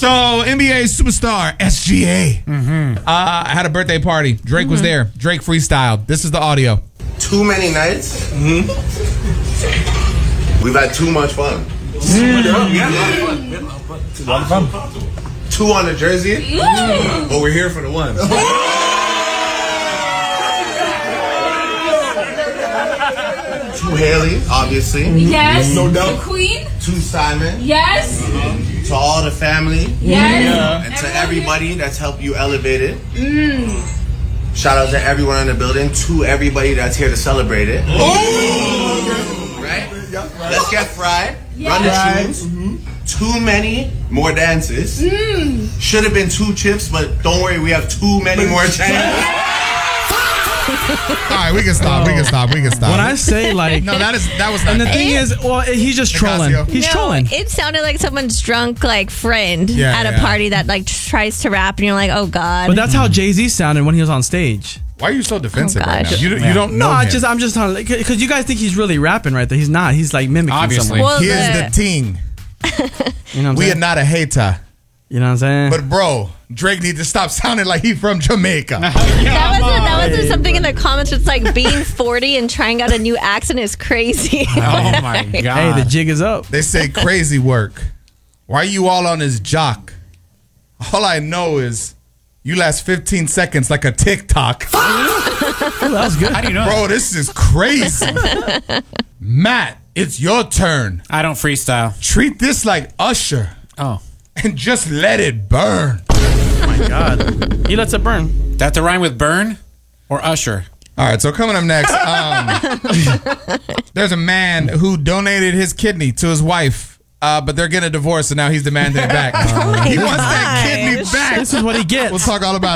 So, NBA superstar SGA had a birthday party. Drake was there. Drake freestyle. This is the audio. Too many nights. We've had too much fun. A lot of fun. Two on the jersey, but we're here for the one. To Haley, obviously. Yes. No doubt. The Queen. To Simon. Yes. To all the family. Yes. And to everybody that's helped you elevate it. Shout out to everyone in the building. To everybody that's here to celebrate it. Right? Let's get fried. Run the tunes. Too many more dances. Should have been 2 chips, but don't worry, we have too many more chances. All right, we can stop. When I say like, No, that was not. and the thing is, well, he's just trolling. Nicasio. He's trolling. It sounded like someone's drunk like friend at a party that like tries to rap, and you're like, oh god. But that's how Jay-Z sounded when he was on stage. Why are you so defensive Oh, right now? gosh. You don't know him. I'm just telling, because you guys think he's really rapping right there. He's not. He's like mimicking Obviously. someone. Well, Here's the thing. You know what I'm We are saying? not a hater. You know what I'm saying? But bro, Drake needs to stop sounding like he from Jamaica. that wasn't something in the comments. It's like being 40 and trying out a new accent is crazy. Oh my God. Hey, the jig is up. They say crazy work. Why are you all on his jock? All I know is you last 15 seconds like a TikTok. That was good. How do you know? Bro, this is crazy. Matt, it's your turn. I don't freestyle. Treat this like Usher Oh. and just let it burn. Oh my God. He lets it burn. That to rhyme with burn or Usher? All right, so coming up next, there's a man who donated his kidney to his wife, but they're getting a divorce, and now he's demanding it back. He wants that kidney back. This is what he gets. We'll talk all about it.